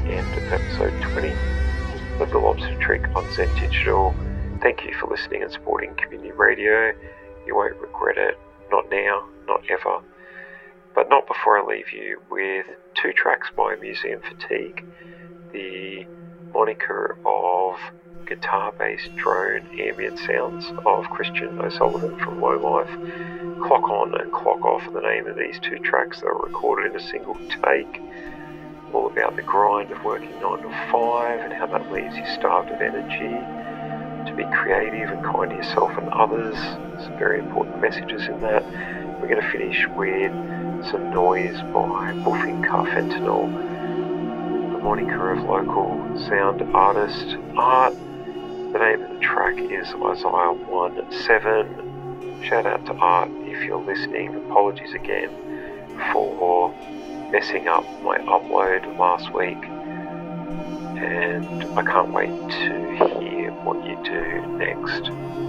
end of episode 20 of The Lobster Trick on Zen Digital. Thank you for listening and supporting community radio. You won't regret it. Not now, not ever. But not before I leave you with 2 tracks by Museum Fatigue. The moniker of guitar-based drone ambient sounds of Christian O'Sullivan from Low Life. Clock On and Clock Off are the name of these 2 tracks that were recorded in a single take. All about the grind of working 9 to 5 and how that leaves you starved of energy to be creative and kind to yourself and others. Some very important messages in that. We're going to finish with some noise by Buffing Carfentanil, the moniker of local sound artist Art. The name of the track is Isaiah 1:7. Shout out to Art if you're listening. Apologies again for messing up my upload last week, and I can't wait to hear what you do next.